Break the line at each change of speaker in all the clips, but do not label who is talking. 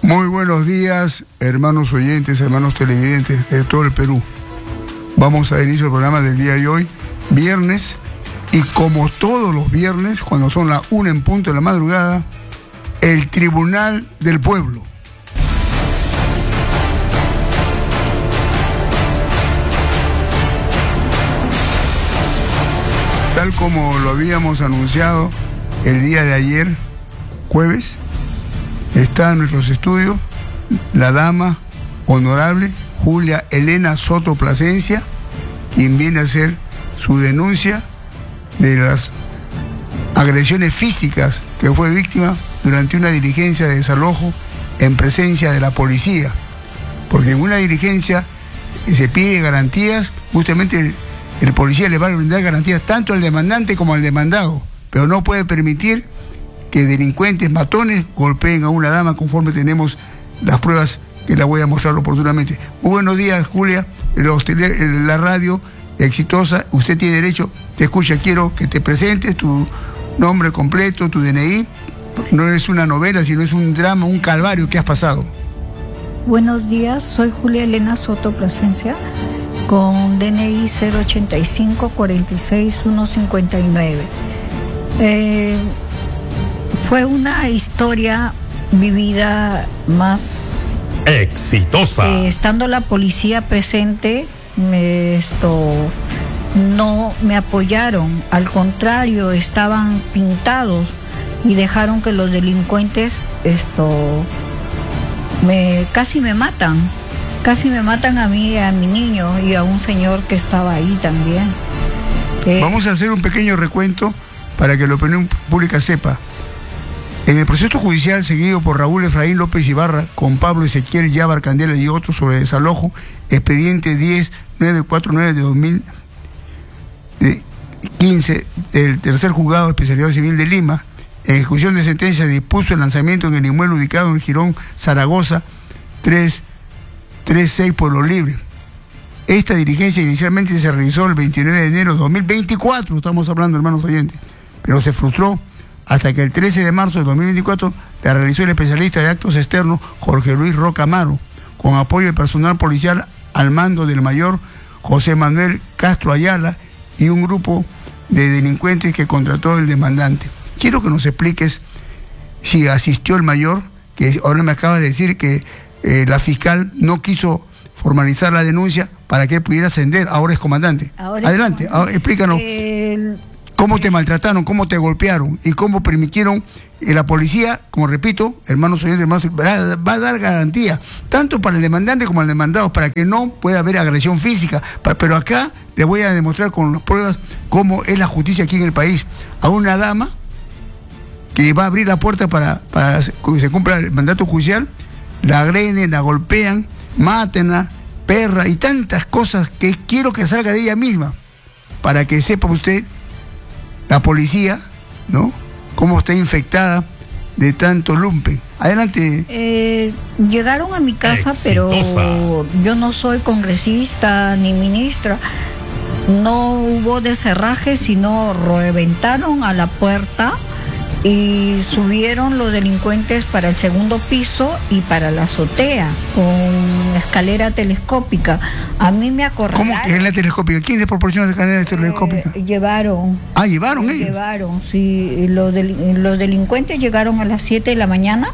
Muy buenos días, hermanos oyentes, hermanos televidentes de todo el Perú. Vamos a dar inicio al programa del día de hoy, viernes, y como todos los viernes, cuando son las 1 en punto de la madrugada, el Tribunal del Pueblo. Tal como lo habíamos anunciado el día de ayer, jueves, está en nuestros estudios la dama honorable Julia Elena Soto Plasencia, quien viene a hacer su denuncia de las agresiones físicas que fue víctima durante una diligencia de desalojo en presencia de la policía. Porque en una diligencia se pide garantías, justamente el policía le va a brindar garantías tanto al demandante como al demandado, pero no puede permitir que delincuentes matones golpeen a una dama conforme tenemos las pruebas que la voy a mostrar oportunamente. Muy buenos días, Julia, la radio exitosa, usted tiene derecho, te escucha, quiero que te presentes tu nombre completo, tu DNI, porque no es una novela, sino es un drama, un calvario que has pasado.
Buenos días, soy Julia Elena Soto Plasencia, con DNI 085 46 159. Fue una historia vivida más
exitosa.
Estando la policía presente, no me apoyaron, al contrario, estaban pintados y dejaron que los delincuentes casi me matan a mí, a mi niño y a un señor que estaba ahí también.
Vamos a hacer un pequeño recuento para que la opinión pública sepa. En el proceso judicial seguido por Raúl Efraín López Ibarra con Pablo Ezequiel Yávar Candela y otros sobre desalojo, expediente 10949 de 2015 del tercer juzgado de especialidad civil de Lima, en ejecución de sentencia dispuso el lanzamiento en el inmueble ubicado en Girón, Zaragoza, 336 Pueblo Libre. Esta diligencia inicialmente se realizó el 29 de enero de 2024, estamos hablando, hermanos oyentes, pero se frustró hasta que el 13 de marzo de 2024 la realizó el especialista de actos externos Jorge Luis Roca Amaro, con apoyo del personal policial al mando del mayor José Manuel Castro Ayala y un grupo de delincuentes que contrató el demandante. Quiero que nos expliques si asistió el mayor, que ahora me acaba de decir que la fiscal no quiso formalizar la denuncia para que él pudiera ascender, ahora es comandante. Adelante, explícanos. ¿Cómo te maltrataron, cómo te golpearon y cómo permitieron la policía, como repito, hermanos oyentes, va a dar garantía, tanto para el demandante como al demandado, para que no pueda haber agresión física? Pero acá le voy a demostrar con las pruebas cómo es la justicia aquí en el país. A una dama que va a abrir la puerta para que se cumpla el mandato judicial, la agreden, la golpean, mátenla, perra y tantas cosas que quiero que salga de ella misma, para que sepa usted la policía, ¿no?, cómo está infectada de tanto lumpen. Adelante.
Llegaron a mi casa, exitosa. Pero yo no soy congresista ni ministra. No hubo descerraje, sino reventaron a la puerta y subieron los delincuentes para el segundo piso y para la azotea con escalera telescópica. A mí me acorralaron.
¿Cómo que es la telescópica? ¿Quién les proporciona la escalera telescópica?
Llevaron.
¿Llevaron ellos?
Llevaron, sí. Los delincuentes llegaron a las 7 de la mañana,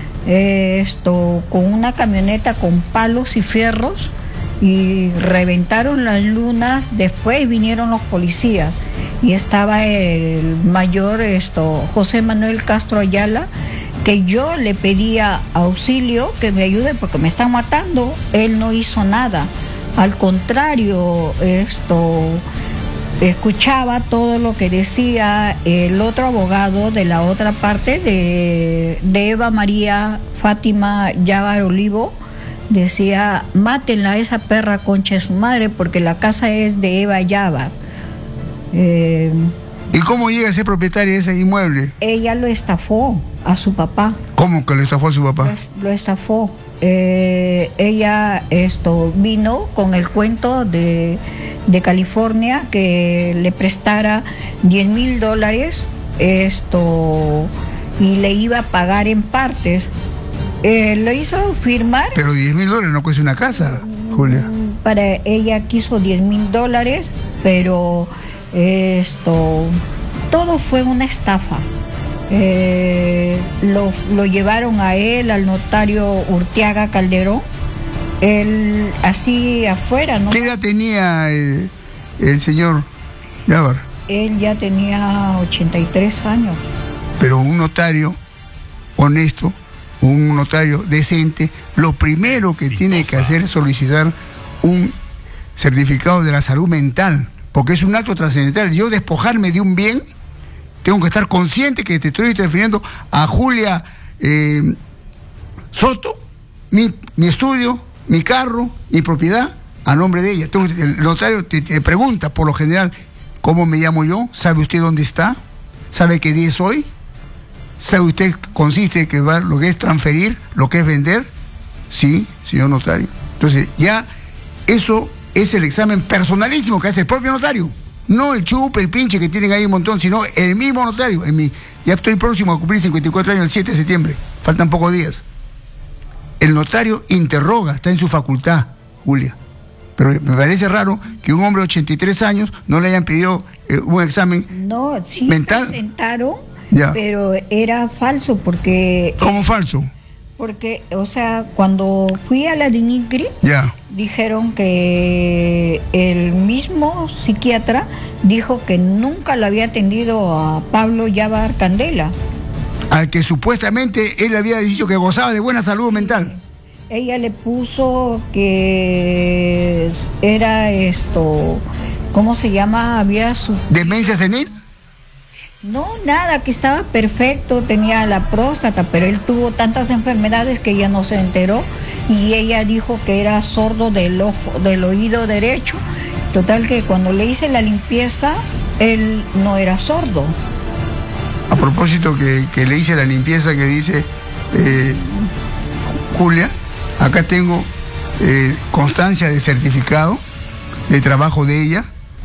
con una camioneta con palos y fierros, y reventaron las lunas. Después vinieron los policías y estaba el mayor José Manuel Castro Ayala, que yo le pedía auxilio, que me ayude porque me están matando. Él no hizo nada, al contrario, escuchaba todo lo que decía el otro abogado de la otra parte, de Eva María Fátima Yávar Olivo. Decía: mátenla a esa perra, concha de su madre, porque la casa es de Eva Yávar.
¿Y cómo llega a ser propietaria de ese inmueble?
Ella lo estafó a su papá.
¿Cómo que lo estafó a su papá?
Lo estafó. Ella vino con el cuento de California, que le prestara $10,000 y le iba a pagar en partes. Lo hizo firmar.
Pero $10.000 no cuesta una casa, Julia.
Para ella quiso $10.000, pero todo fue una estafa. Lo llevaron a él, al notario Urteaga Calderón, él así afuera, ¿no?
¿Qué edad tenía el señor Yabar?
Él ya tenía 83 años.
Pero un notario honesto, un notario decente, lo primero que tiene que hacer es solicitar un certificado de la salud mental, porque es un acto trascendental. Yo despojarme de un bien, tengo que estar consciente que te estoy refiriendo a Julia Soto, mi estudio, mi carro, mi propiedad, a nombre de ella. Entonces, el notario te pregunta, por lo general, ¿cómo me llamo yo? ¿Sabe usted dónde está? ¿Sabe qué día es hoy? ¿Sabe usted consiste que va lo que es transferir, lo que es vender? Sí, señor notario. Entonces, ya eso es el examen personalísimo que hace el propio notario. No el chupe, el pinche que tienen ahí un montón, sino el mismo notario. Ya estoy próximo a cumplir 54 años el 7 de septiembre. Faltan pocos días. El notario interroga, está en su facultad, Julia. Pero me parece raro que un hombre de 83 años no le hayan pedido un examen mental.
Presentaron,
ya.
Pero era falso porque...
¿Cómo falso?
Porque, o sea, cuando fui a la DINICRI,
ya,
dijeron que el mismo psiquiatra dijo que nunca lo había atendido a Pablo Yabar Candela.
Al que supuestamente él había dicho que gozaba de buena salud mental.
Ella le puso que era ¿cómo se llama? Había su...
¿Demencia senil?
No, nada, que estaba perfecto, tenía la próstata, pero él tuvo tantas enfermedades que ella no se enteró y ella dijo que era sordo del oído derecho. Total que cuando le hice la limpieza, él no era sordo.
A propósito que le hice la limpieza, que dice Julia, acá tengo constancia de certificado de trabajo de ella,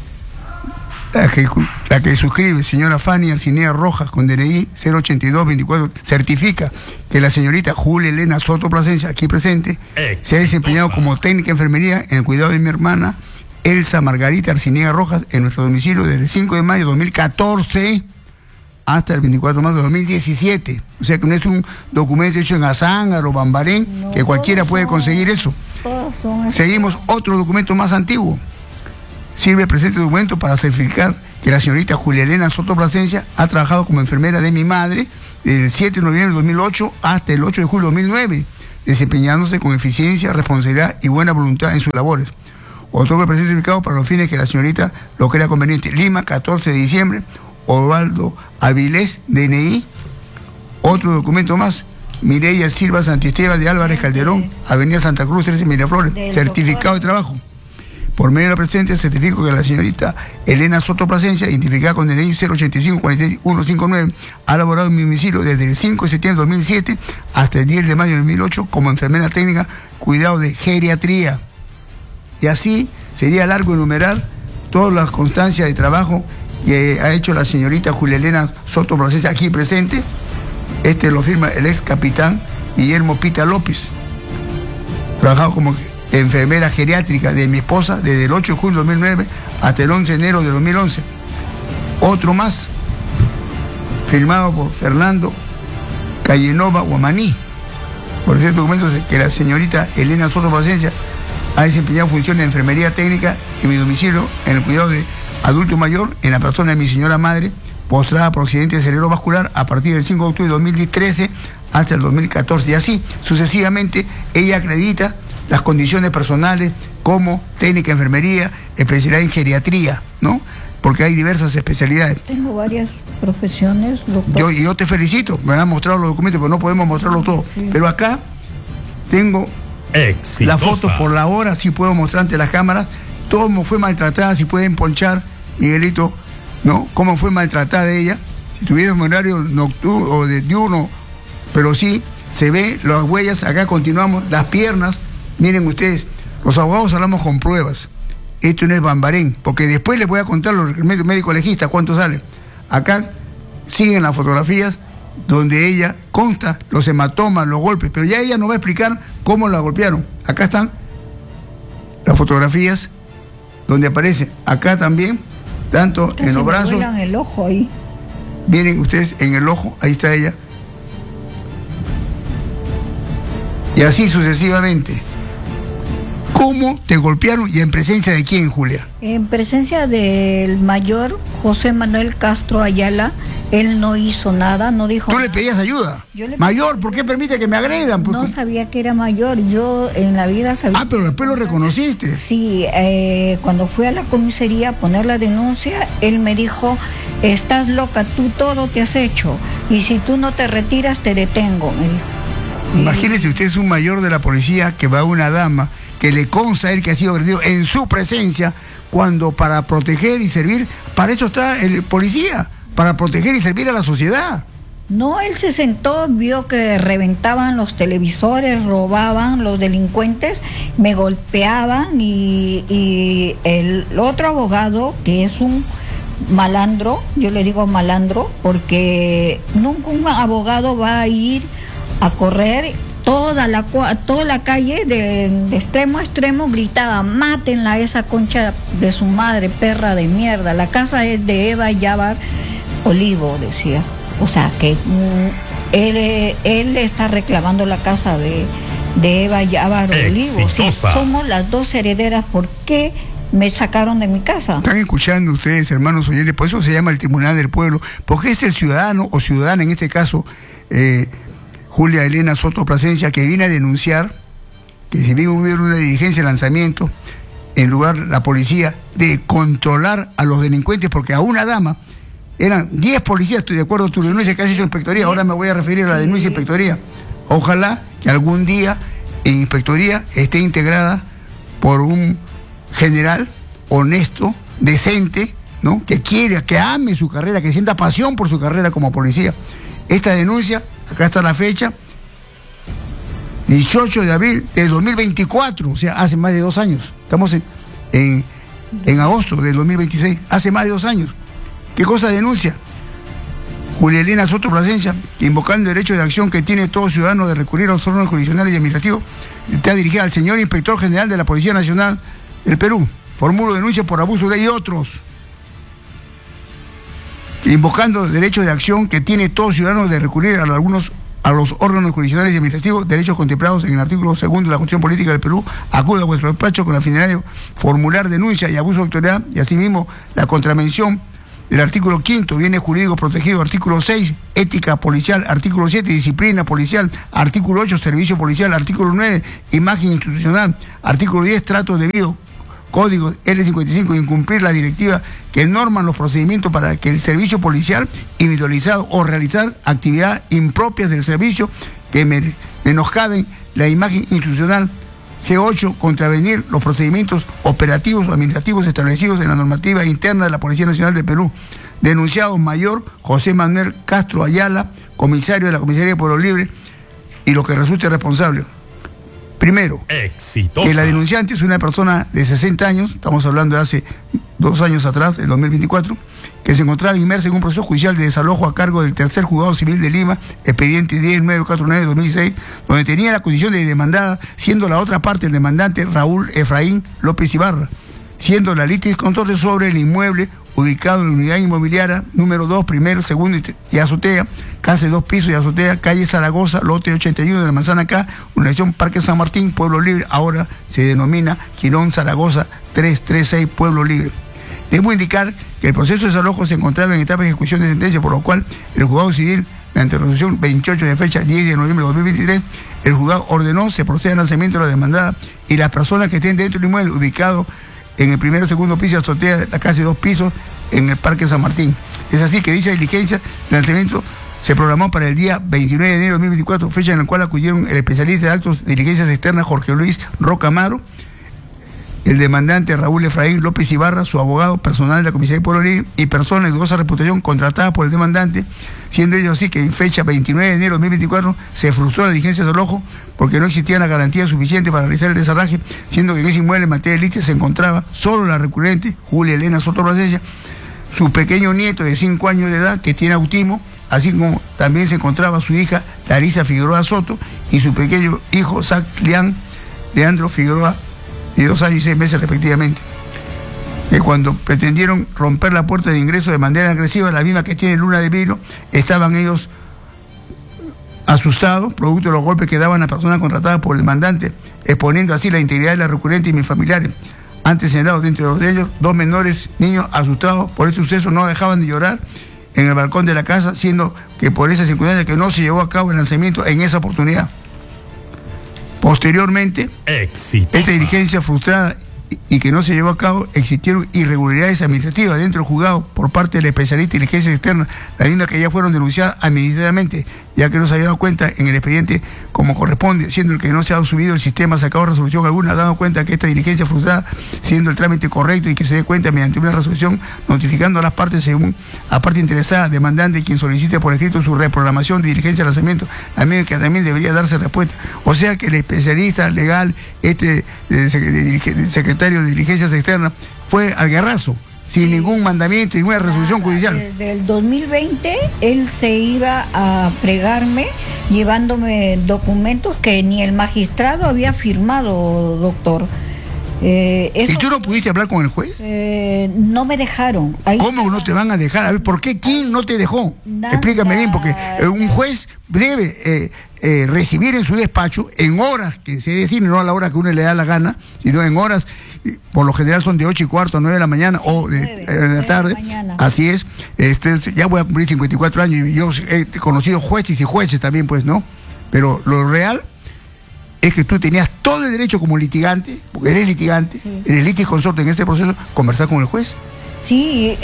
la que suscribe, señora Fanny Arcinea Rojas, con DNI 08224, certifica que la señorita Julia Elena Soto Plasencia, aquí presente, se ha desempeñado como técnica de enfermería en el cuidado de mi hermana Elsa Margarita Arcinea Rojas en nuestro domicilio desde el 5 de mayo de 2014 hasta el 24 de marzo de 2017. O sea que no es un documento hecho en Azángaro o Bambarén, no, que cualquiera puede conseguir eso. Seguimos otro documento más antiguo. Sirve el presente documento para certificar que la señorita Julia Elena Soto Plasencia ha trabajado como enfermera de mi madre desde el 7 de noviembre de 2008 hasta el 8 de julio de 2009, desempeñándose con eficiencia, responsabilidad y buena voluntad en sus labores. Otro que presente certificado para los fines que la señorita lo crea conveniente. Lima, 14 de diciembre, Osvaldo Avilés, DNI. Otro documento más, Mireya Silva Santisteban de Álvarez Calderón, Avenida Santa Cruz, 13 Miraflores, certificado de trabajo. Por medio de la presente certifico que la señorita Elena Soto Plasencia, identificada con DNI 085-46159, ha laborado en mi domicilio desde el 5 de septiembre de 2007 hasta el 10 de mayo de 2008 como enfermera técnica, cuidado de geriatría. Y así sería largo enumerar todas las constancias de trabajo que ha hecho la señorita Julia Elena Soto Plasencia aquí presente. Lo firma el ex capitán Guillermo Pita López, trabajado como enfermera geriátrica de mi esposa desde el 8 de julio de 2009 hasta el 11 de enero de 2011. Otro más, firmado por Fernando Callenova Guamaní. Por ese documento que la señorita Elena Soto Plasencia ha desempeñado funciones de enfermería técnica en mi domicilio en el cuidado de adulto mayor en la persona de mi señora madre, postrada por accidente cerebrovascular a partir del 5 de octubre de 2013 hasta el 2014. Y así, sucesivamente, ella acredita las condiciones personales como técnica de enfermería, especialidad en geriatría, ¿no? Porque hay diversas especialidades.
Tengo varias profesiones, doctor.
Yo te felicito, me han mostrado los documentos, pero no podemos mostrarlo todo. Sí. Pero acá tengo la foto por la hora, sí puedo mostrar ante las cámaras, cómo fue maltratada, si pueden ponchar, Miguelito, ¿no? Cómo fue maltratada ella, si tuviera un horario nocturno o de diurno, pero sí, se ve las huellas, acá continuamos, las piernas. Miren ustedes, los abogados hablamos con pruebas. Esto no es Bambarén, porque después les voy a contar los médicos legistas cuánto salen. Acá siguen las fotografías donde ella consta los hematomas, los golpes, pero ya ella nos va a explicar cómo la golpearon. Acá están las fotografías donde aparece, acá también, tanto
casi
en los brazos.
Me vuelan el ojo ahí.
Miren ustedes en el ojo, ahí está ella. Y así sucesivamente. ¿Cómo te golpearon y en presencia de quién, Julia?
En presencia del mayor José Manuel Castro Ayala. Él no hizo nada, no dijo
¿Tú
nada.
le pedías ayuda?
Yo le
Mayor, ¿por qué permite que me agredan?
No sabía que era mayor, yo en la vida sabía...
Ah, pero después lo reconociste.
Sí, cuando fui a la comisaría a poner la denuncia, él me dijo, estás loca, tú todo te has hecho, y si tú no te retiras te detengo, me dijo.
Imagínese, usted es un mayor de la policía que va a una dama que le consta a él que ha sido agredido en su presencia, cuando para proteger y servir, para eso está el policía, para proteger y servir a la sociedad.
No, él se sentó, vio que reventaban los televisores, robaban los delincuentes, me golpeaban y el otro abogado, que es un malandro, yo le digo malandro, porque nunca un abogado va a ir a correr toda la calle de extremo a extremo, gritaba, mátenla a esa concha de su madre, perra de mierda, la casa es de Eva Yabar Olivo, decía. O sea, que él está reclamando la casa de Eva Yabar Olivo. Si somos las dos herederas, ¿por qué me sacaron de mi casa?
Están escuchando ustedes, hermanos oyentes, por eso se llama el Tribunal del Pueblo, porque es el ciudadano o ciudadana, en este caso, Julia Elena Soto Plasencia, que viene a denunciar que si bien hubiera una diligencia de lanzamiento, en lugar la policía de controlar a los delincuentes, porque a una dama eran 10 policías, estoy de acuerdo, tu denuncia que has hecho inspectoría, ahora me voy a referir a la denuncia de inspectoría. Ojalá que algún día en inspectoría esté integrada por un general honesto, decente, ¿no? Que quiera, que ame su carrera, que sienta pasión por su carrera como policía. Esta denuncia, acá está la fecha, 18 de abril de 2024, o sea, hace más de 2 años. Estamos en agosto del 2026, hace más de 2 años. ¿Qué cosa denuncia? Julia Elena Soto Plasencia, invocando el derecho de acción que tiene todo ciudadano de recurrir a los órganos jurisdiccionales y administrativos, está dirigida al señor Inspector General de la Policía Nacional del Perú. Formulo denuncia por abuso de ley y otros. Invocando el derecho de acción que tiene todo ciudadano de recurrir a los órganos jurisdiccionales y administrativos, derechos contemplados en el artículo 2 de la Constitución Política del Perú, acude a vuestro despacho con la finalidad de formular denuncia y abuso de autoridad, y asimismo la contravención del artículo 5, bienes jurídicos protegidos, artículo 6, ética policial, artículo 7, disciplina policial, artículo 8, servicio policial, artículo 9, imagen institucional, artículo 10, trato debido, código L55, incumplir la directiva que norman los procedimientos para que el servicio policial individualizado o realizar actividades impropias del servicio que menoscaben la imagen institucional. G8, contravenir los procedimientos operativos o administrativos establecidos en la normativa interna de la Policía Nacional de Perú. Denunciado mayor José Manuel Castro Ayala, comisario de la Comisaría de Pueblo Libre, y lo que resulte responsable. Primero,
exitosa,
que la denunciante es una persona de 60 años, estamos hablando de hace 2 años atrás, en 2024, que se encontraba inmersa en un proceso judicial de desalojo a cargo del Tercer Juzgado Civil de Lima, expediente 10949-2006, donde tenía la condición de demandada, siendo la otra parte el demandante Raúl Efraín López Ibarra, siendo la litis consorte sobre el inmueble ubicado en la unidad inmobiliaria número 2, primero, segundo y azotea, casa de 2 pisos y azotea, calle Zaragoza, lote 81 de la Manzana K, Universidad Parque San Martín, Pueblo Libre, ahora se denomina Girón Zaragoza 336, Pueblo Libre. Debo indicar que el proceso de desalojo se encontraba en etapa de ejecución de sentencia, por lo cual el juzgado civil, mediante resolución 28 de fecha 10 de noviembre de 2023, el juzgado ordenó se proceda al lanzamiento de la demandada y las personas que estén dentro del inmueble ubicado en el primero o segundo piso de azotea de la casa de 2 pisos en el Parque San Martín. Es así que dicha diligencia de lanzamiento se programó para el día 29 de enero de 2024, fecha en la cual acudieron el especialista de actos de diligencias externas Jorge Luis Roca Amaro, el demandante Raúl Efraín López Ibarra, su abogado personal de la Comisaría de Pueblo Libre y personas de dudosa reputación contratadas por el demandante, siendo ello así que en fecha 29 de enero de 2024 se frustró la diligencia de desalojo porque no existía la garantía suficiente para realizar el desarraje, siendo que en ese inmueble en materia de litis se encontraba solo la recurrente Julia Elena Soto Plasencia, su pequeño nieto de 5 años de edad que tiene autismo así como también se encontraba su hija Larisa Figueroa Soto y su pequeño hijo Zach Leandro Figueroa, de 2 años y 6 meses respectivamente. Que cuando pretendieron romper la puerta de ingreso de manera agresiva, la misma que tiene Luna de Vidrio, estaban ellos asustados, producto de los golpes que daban a personas contratadas por el demandante, exponiendo así la integridad de la recurrente y mis familiares. Antes señalados, dentro de ellos, 2 menores niños asustados por este suceso no dejaban de llorar en el balcón de la casa, siendo que por esa circunstancia que no se llevó a cabo el lanzamiento en esa oportunidad. Posteriormente,
Exitosa.
esta diligencia frustrada y que no se llevó a cabo, existieron irregularidades administrativas dentro del juzgado por parte del especialista de inteligencia externa, las mismas que ya fueron denunciadas administrativamente, ya que no se había dado cuenta en el expediente como corresponde, siendo el que no se ha subido el sistema sacado resolución alguna, dando cuenta que esta diligencia frustrada, siendo el trámite correcto y que se dé cuenta mediante una resolución notificando a las partes según a parte interesada, demandante, quien solicite por escrito su reprogramación de diligencia de lanzamiento, también que también debería darse respuesta. O sea que el especialista legal, secretario de diligencias externas, fue al guerrazo, sin ningún mandamiento y ninguna resolución judicial.
Desde el 2020 él se iba a fregarme llevándome documentos que ni el magistrado había firmado, doctor.
¿Y tú no pudiste hablar con el juez?
No me dejaron.
¿Cómo no te van a dejar? A ver, ¿por qué? ¿Quién no te dejó? Explícame bien, porque un juez debe recibir en su despacho, en horas, que se decir, no a la hora que uno le da la gana, sino en horas, por lo general son de 8:15, 9 de la mañana o de la tarde. Así es. Ya voy a cumplir 54 años y yo he conocido jueces y jueces también, pues, ¿no? Pero lo real es que tú tenías todo el derecho como litigante, porque eres litigante, eres litisconsorte en este proceso, conversar con el juez.
Sí,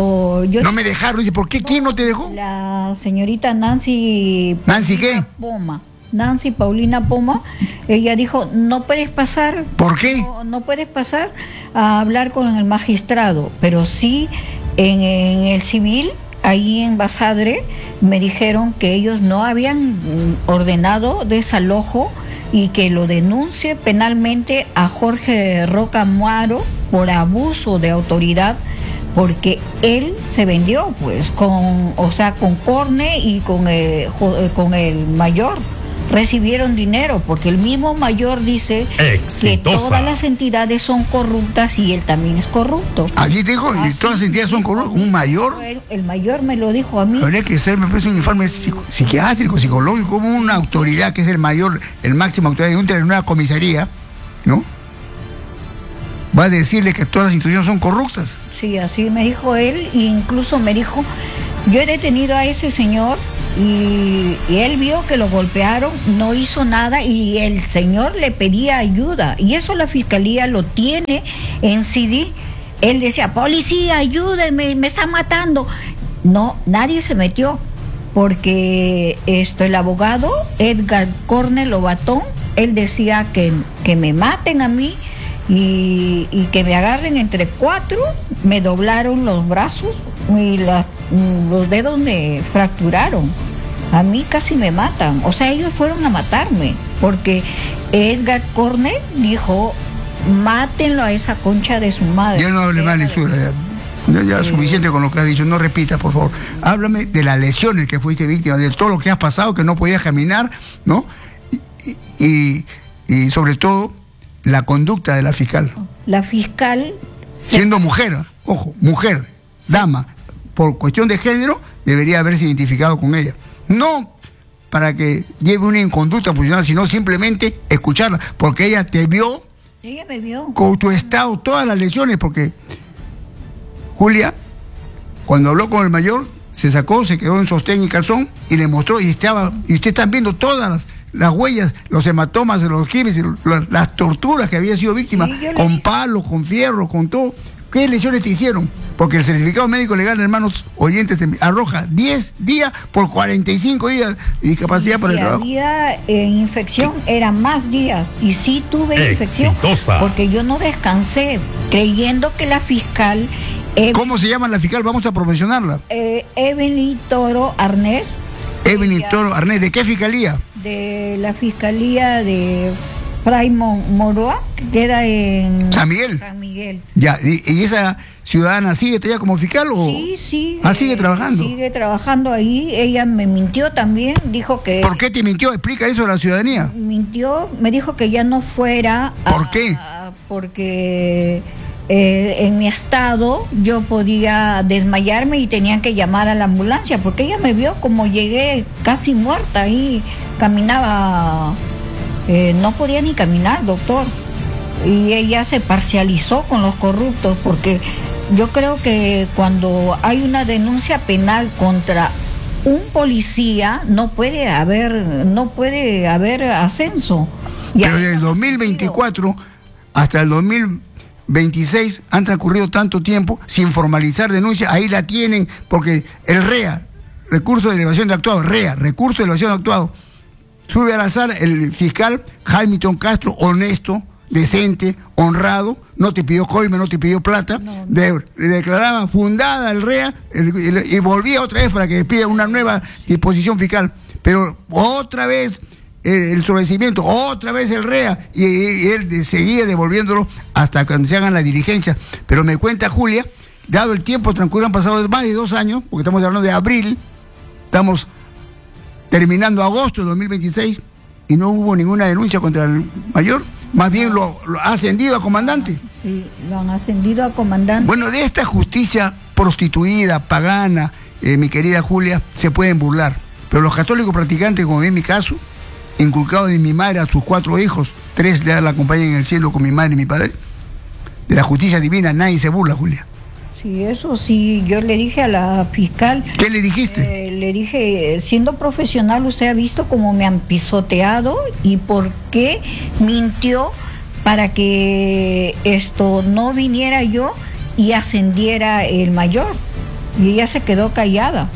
no me dejaron, dice, ¿por qué? ¿Quién no te dejó?
La señorita Nancy...
¿Nancy qué?
Poma. Nancy Paulina Poma, ella dijo, no puedes pasar.
¿Por qué?
No puedes pasar a hablar con el magistrado, pero sí en el civil, ahí en Basadre, me dijeron que ellos no habían ordenado desalojo y que lo denuncie penalmente a Jorge Roca Muaro por abuso de autoridad, porque él se vendió pues con Corne y con el mayor. Recibieron dinero porque el mismo mayor dice
Exitosa.
que todas las entidades son corruptas y él también es corrupto.
Allí dijo, y todas las entidades son corruptas. ¿Un mayor?
El mayor me lo dijo a mí.
Habría que hacer, me parece, un informe psiquiátrico, psicológico, como una autoridad que es el mayor, el máximo autoridad de una comisaría, ¿no? Va a decirle que todas las instituciones son corruptas.
Sí, así me dijo él, e incluso me dijo, yo he detenido a ese señor y él vio que lo golpearon, no hizo nada y el señor le pedía ayuda y eso la fiscalía lo tiene en CD. Él decía, policía, ayúdenme, me están matando. No, nadie se metió porque el abogado Edgar Corne Lobatón, él decía que me maten a mí y que me agarren entre 4, me doblaron los brazos y los dedos me fracturaron. A mí casi me matan. O sea, ellos fueron a matarme porque Edgar Corne dijo, mátenlo a esa concha de su madre.
Ya no hable mal, Isura, ya suficiente con lo que has dicho, no repitas, por favor. Háblame de las lesiones que fuiste víctima, de todo lo que has pasado, que no podías caminar, ¿no? Y sobre todo la conducta de la fiscal.
La fiscal...
Siendo mujer, ojo, mujer, dama, por cuestión de género, debería haberse identificado con ella. No para que lleve una inconducta funcional, sino simplemente escucharla, porque ella te vio.
Ella me vio.
Con tu estado, todas las lesiones, porque Julia, cuando habló con el mayor, se sacó, se quedó en sostén y calzón y le mostró, y ustedes están viendo todas las huellas, los hematomas, los químicos, las torturas que había sido víctima, con palos, con fierro, con todo. ¿Qué lesiones te hicieron? Porque el certificado médico legal, hermanos oyentes, arroja 10 días por 45 días de discapacidad por el trabajo.
Si había infección, eran más días. Y sí tuve infección, porque yo no descansé, creyendo que la fiscal...
¿Cómo se llama la fiscal? Vamos a promocionarla.
Evelyn Toro Arnés.
Evelyn Toro Arnés, ¿de qué fiscalía?
De la fiscalía de Fray Moroa, que queda en
San Miguel.
San Miguel.
Ya, y esa ciudadana sigue todavía como fiscal o...?
Sí.
¿Sigue trabajando?
Sigue trabajando ahí. Ella me mintió también, dijo que...
¿Por qué te mintió? Explica eso a la ciudadanía.
Mintió, me dijo que ya no fuera...
¿Por qué?
Porque en mi estado yo podía desmayarme y tenían que llamar a la ambulancia, porque ella me vio como llegué casi muerta y caminaba... no podía ni caminar, doctor. Y ella se parcializó con los corruptos, porque yo creo que cuando hay una denuncia penal contra un policía no puede haber ascenso.
Pero desde el 2024 hasta el 2026 han transcurrido tanto tiempo sin formalizar denuncia. Ahí la tienen, porque el REA, recurso de elevación de actuado, recurso de elevación de actuado, sube al azar el fiscal Hamilton Castro, honesto, decente, honrado, no te pidió coime, no te pidió plata,
No.
Declaraba fundada el REA y volvía otra vez para que pida una nueva disposición fiscal. Pero otra vez el sobrecimiento, otra vez el REA, y él seguía devolviéndolo hasta cuando se hagan las diligencias. Pero me cuenta Julia, dado el tiempo transcurrido, han pasado más de 2 años, porque estamos hablando de abril, estamos terminando agosto de 2026, y no hubo ninguna denuncia contra el mayor. Más bien lo ha ascendido a comandante.
Sí, lo han ascendido a comandante.
Bueno, de esta justicia prostituida, pagana, mi querida Julia, se pueden burlar. Pero los católicos practicantes, como en mi caso, inculcados de mi madre a sus 4 hijos, 3 le la acompañan en el cielo con mi madre y mi padre, de la justicia divina nadie se burla, Julia.
Sí, eso sí, yo le dije a la fiscal...
¿Qué le dijiste?
Le dije, siendo profesional, usted ha visto cómo me han pisoteado y por qué mintió para que esto no viniera yo y ascendiera el mayor. Y ella se quedó callada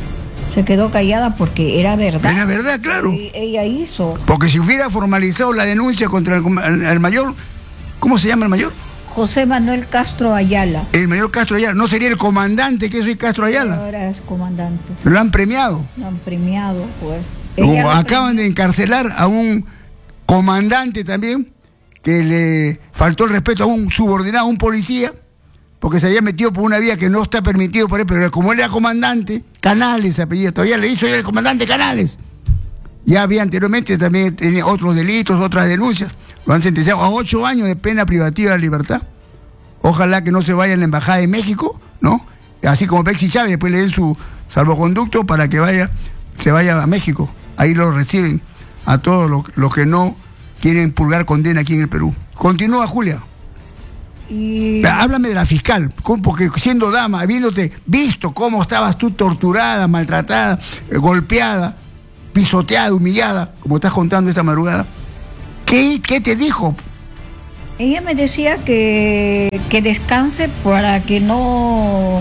porque era verdad.
Era verdad, claro.
Ella hizo.
Porque si hubiera formalizado la denuncia contra el mayor, ¿cómo se llama el mayor?
José Manuel Castro Ayala.
El mayor Castro Ayala, no sería el comandante que soy Castro Ayala.
Ahora es comandante.
Lo han premiado.
Lo han premiado, pues.
Como acaban de encarcelar a un comandante también, que le faltó el respeto a un subordinado, a un policía, porque se había metido por una vía que no está permitido por él, pero como él era comandante, Canales apellido, todavía le hizo el comandante Canales. Ya había anteriormente también tenía otros delitos, otras denuncias. Lo han sentenciado a 8 años de pena privativa de libertad. Ojalá que no se vaya a la Embajada de México, ¿no? Así como Bexy Chávez, después le den su salvoconducto para que se vaya a México. Ahí lo reciben a todos los que no quieren purgar condena aquí en el Perú. Continúa, Julia. Háblame de la fiscal, porque siendo dama, habiéndote visto cómo estabas tú torturada, maltratada, golpeada, pisoteada, humillada, como estás contando esta madrugada, ¿qué te dijo?
Ella me decía que descanse para que no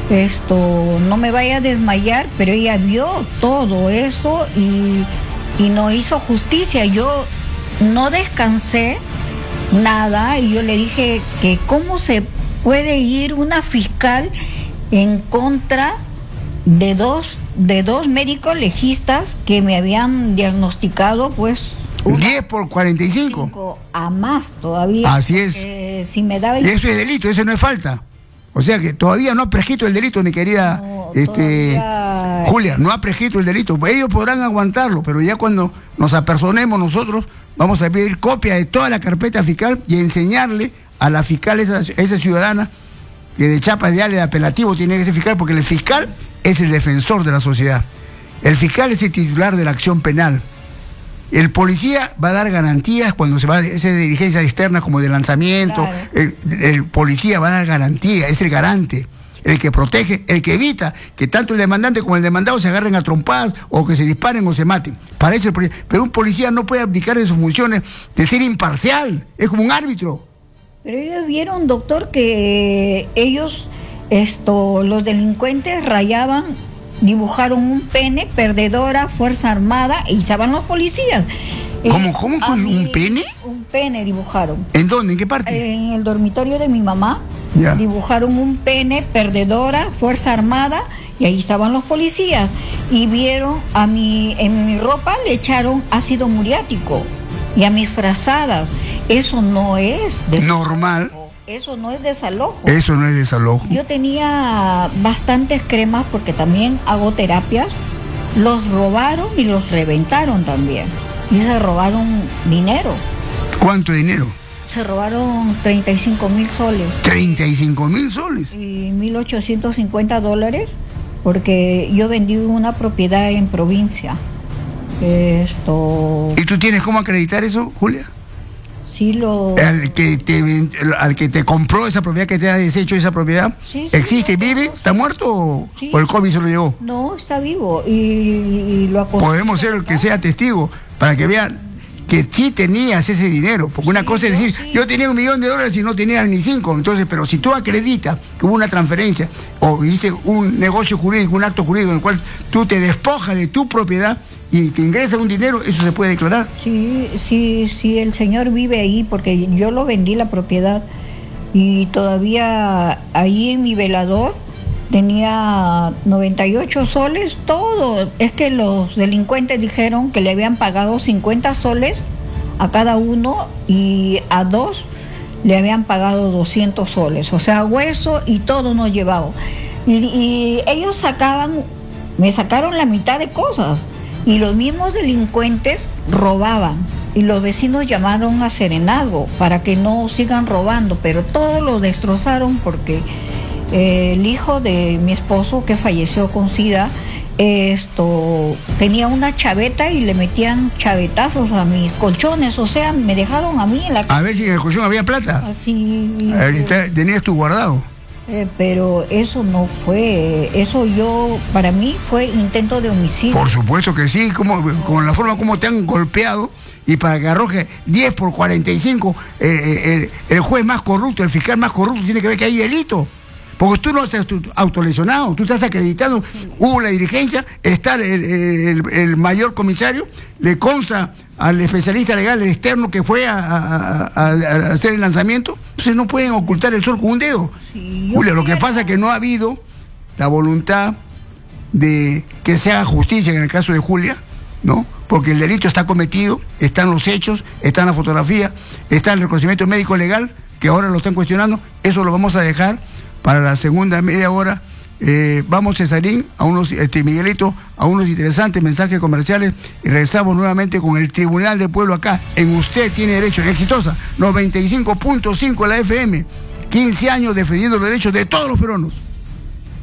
me vaya a desmayar, pero ella vio todo eso y no hizo justicia. Yo no descansé nada y yo le dije que cómo se puede ir una fiscal en contra de dos médicos legistas que me habían diagnosticado, pues
10 por 45
a más todavía.
Así es.
Si me daba
eso es delito, eso no es falta. O sea que todavía no ha prescrito el delito, mi querida Julia, no ha prescrito el delito. Ellos podrán aguantarlo, pero ya cuando nos apersonemos nosotros, vamos a pedir copia de toda la carpeta fiscal y enseñarle a la fiscal, esa ciudadana, que de chapa de ale apelativo tiene que ser fiscal, porque el fiscal es el defensor de la sociedad. El fiscal es el titular de la acción penal. El policía va a dar garantías cuando se va a hacer diligencias externas como de lanzamiento. Claro. El policía va a dar garantía, es el garante, el que protege, el que evita que tanto el demandante como el demandado se agarren a trompadas o que se disparen o se maten. Para eso pero un policía no puede abdicar de sus funciones de ser imparcial, es como un árbitro.
Pero ellos vieron, doctor, que ellos, los delincuentes rayaban, dibujaron un pene, perdedora, Fuerza Armada, y estaban los policías.
¿Cómo? ¿Un pene?
Un pene dibujaron.
¿En dónde? ¿En qué parte?
En el dormitorio de mi mamá.
Ya.
Dibujaron un pene, perdedora, Fuerza Armada, y ahí estaban los policías. Y vieron en mi ropa le echaron ácido muriático y a mis frazadas. Eso no es
normal.
Eso no es desalojo.
Eso no es desalojo.
Yo tenía bastantes cremas porque también hago terapias. Los robaron y los reventaron también. Y se robaron dinero.
¿Cuánto dinero?
Se robaron 35.000 soles.
35.000 soles.
Y $1,850 porque yo vendí una propiedad en provincia.
¿Y tú tienes cómo acreditar eso, Julia?
Sí,
al que te compró esa propiedad, que te ha deshecho esa propiedad,
sí,
¿existe,
sí,
vive, está muerto
sí,
o el COVID se lo llevó?
No, está vivo y lo acostó.
Podemos ser el que sea testigo para que vean que sí tenías ese dinero, porque una cosa es decir, yo tenía $1 millón y no tenías ni 5, entonces, pero si tú acreditas que hubo una transferencia o hiciste un negocio jurídico, un acto jurídico en el cual tú te despojas de tu propiedad y te ingresa un dinero, eso se puede declarar.
Sí, el señor vive ahí porque yo lo vendí la propiedad y todavía ahí en mi velador tenía 98 soles, todo. Es que los delincuentes dijeron que le habían pagado 50 soles a cada uno y a 2 le habían pagado 200 soles, o sea, hueso y todo nos llevaba. Y ellos me sacaron la mitad de cosas. Y los mismos delincuentes robaban y los vecinos llamaron a serenazgo para que no sigan robando, pero todo lo destrozaron porque el hijo de mi esposo que falleció con SIDA tenía una chaveta y le metían chavetazos a mis colchones, o sea, me dejaron a mí en la casa.
A ver si en el colchón había plata.
Así.
Tenías tu guardado.
Pero eso no fue, para mí fue intento de homicidio.
Por supuesto que sí, con la forma como te han golpeado, y para que arroje 10 por 45, el juez más corrupto, el fiscal más corrupto, tiene que ver que hay delito. Porque tú no estás autolesionado, tú estás acreditando, hubo la dirigencia, está el mayor comisario, le consta al especialista legal, el externo que fue a hacer el lanzamiento, entonces no pueden ocultar el sol con un dedo. Sí, Julia, lo que pasa es que no ha habido la voluntad de que se haga justicia en el caso de Julia, ¿no? Porque el delito está cometido, están los hechos, está en la fotografía, está el reconocimiento médico legal, que ahora lo están cuestionando, eso lo vamos a dejar para la segunda media hora. Vamos, Cesarín, Miguelito, a unos interesantes mensajes comerciales y regresamos nuevamente con el Tribunal del Pueblo acá en Usted Tiene Derecho, en Exitosa 95.5 la FM, 15 años defendiendo los derechos de todos los peruanos.